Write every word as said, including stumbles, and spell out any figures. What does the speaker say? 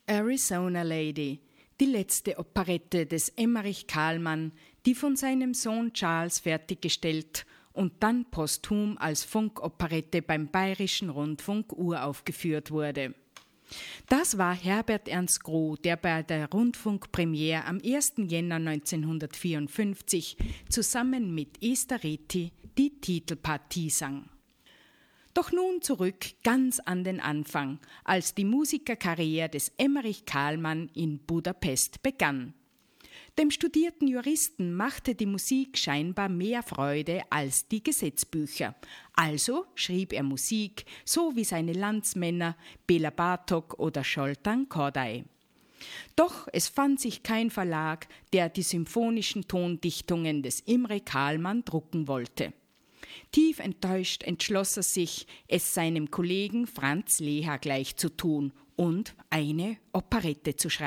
Arizona Lady, die letzte Operette des Emmerich Kahlmann, die von seinem Sohn Charles fertiggestellt und dann posthum als Funkoperette beim Bayerischen Rundfunk uraufgeführt wurde. Das war Herbert Ernst Groh, der bei der Rundfunkpremiere am ersten Jänner neunzehnhundertvierundfünfzig zusammen mit Esther Reti die Titelpartie sang. Doch nun zurück ganz an den Anfang, als die Musikerkarriere des Emmerich Kahlmann in Budapest begann. Dem studierten Juristen machte die Musik scheinbar mehr Freude als die Gesetzbücher. Also schrieb er Musik, so wie seine Landsmänner Béla Bartók oder Zoltán Kodály. Doch es fand sich kein Verlag, der die symphonischen Tondichtungen des Imre Kahlmann drucken wollte. Tief enttäuscht entschloss er sich, es seinem Kollegen Franz Leha gleich zu tun und eine Operette zu schreiben.